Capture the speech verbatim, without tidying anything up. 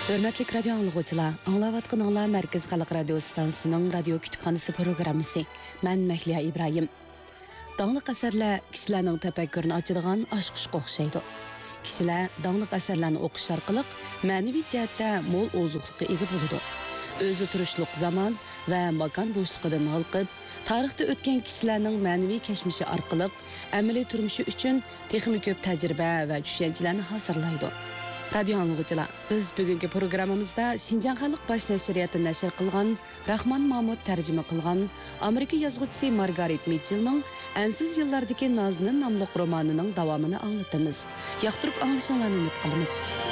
Hörmətli radio anlıqçılar, anlavatqınlar Mərkəz Xalq Radio Stansiyasının radio kütüpxanası proqramısı. Mən Məhliya İbrahim. Dağlıq əsərlər kişilərin təfəkkürünü açıdığan aşqışqa oxşaydı. Kişilər dağlıq əsərlərini oxuş arqılıq mənəvi cəhətdə mol ozuqluqqa ega boludu. Özü turuşluq zaman və makan boşluğundan halqıb, tarixdə ötən kişilərin mənəvi keçmişi arqılıq əməli turmuşu üçün texmi köp təcrübə və düşüncələrini hazırlaydı. Radio anlıqçılar, biz bugünkü programımızda Şinjan Xalq Baş Nəşriyyatı nəşr qılğan, Rahman Mahmud tərcümə qılğan Amerika yazğıçısı Margaret Mitchell'ның Ensiz yıllardaki Nazının namlıq romanının davamını anlatımız. Yaxtırıp anlaşanlarını ümit qılımız.